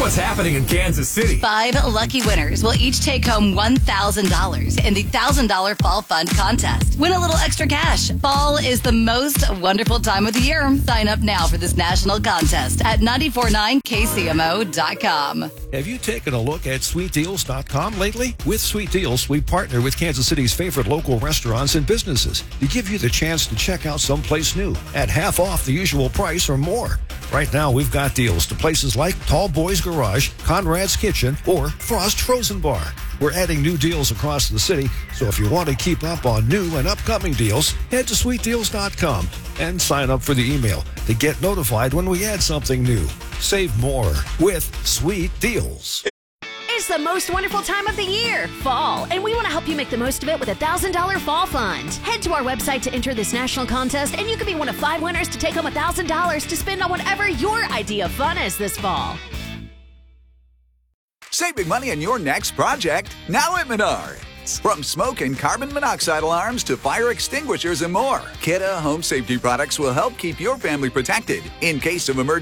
what's happening in Kansas City. 5 lucky winners will each take home $1,000 in the $1,000 Fall Fund contest. Win a little extra cash. Fall is the most wonderful time of the year. Sign up now for this national contest at 949kcmo.com. Have you taken a look at sweetdeals.com lately? With Sweet Deals, we partner with Kansas City's favorite local restaurants and businesses to give you the chance to check out someplace new at half off the usual price or more. Right now, we've got deals to places like Tall Boys Garage, Conrad's Kitchen, or Frost Frozen Bar. We're adding new deals across the city, so if you want to keep up on new and upcoming deals, head to sweetdeals.com and sign up for the email to get notified when we add something new. Save more with Sweet Deals. It's the most wonderful time of the year, fall, and we want to help you make the most of it with a $1,000 Fall Fund. Head to our website to enter this national contest, and you could be one of 5 winners to take home $1,000 to spend on whatever your idea of fun is this fall. Save big money on your next project, now at Menards. From smoke and carbon monoxide alarms to fire extinguishers and more, Kidde Home Safety products will help keep your family protected in case of emergency.